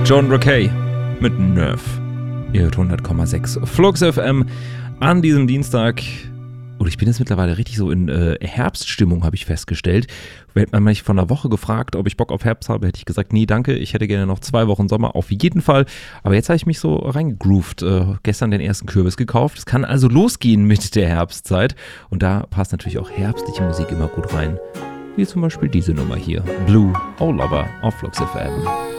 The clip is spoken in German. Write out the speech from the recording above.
John Rockey mit Nerve. Ihr hört 100,6 Flux FM an diesem Dienstag. Und ich bin jetzt mittlerweile richtig so in Herbststimmung, habe ich festgestellt. Hätte man mich vor einer Woche gefragt, ob ich Bock auf Herbst habe, hätte ich gesagt, nee, danke, ich hätte gerne noch 2 Wochen Sommer, auf jeden Fall. Aber jetzt habe ich mich so reingegroovt, gestern den ersten Kürbis gekauft. Es kann also losgehen mit der Herbstzeit. Und da passt natürlich auch herbstliche Musik immer gut rein. Wie zum Beispiel diese Nummer hier, Blue All Over auf Flux FM.